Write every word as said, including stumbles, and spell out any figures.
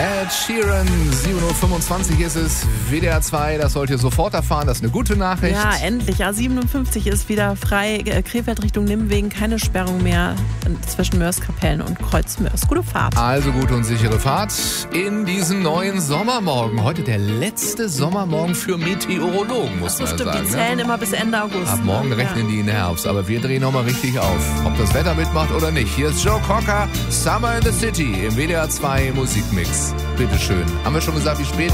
Ed Sheeran, sieben Uhr fünfundzwanzig ist es, W D R zwei, das sollt ihr sofort erfahren, das ist eine gute Nachricht. Ja, endlich. A siebenundfünfzig ist wieder frei, Krefeld Richtung Nimwegen, keine Sperrung mehr zwischen Mörs-Kapellen und Kreuzmörs. Gute Fahrt. Also gute und sichere Fahrt in diesen neuen Sommermorgen. Heute der letzte Sommermorgen für Meteorologen, muss So man stimmt, sagen. die zählen ne? immer bis Ende August. Ab morgen ne? rechnen ja. die in den Herbst, aber wir drehen nochmal richtig auf. Ob das Wetter mitmacht oder nicht. Hier ist Joe Cocker, Summer in the City im W D R zwei Musikmix. Bitteschön. Haben wir schon gesagt, wie spät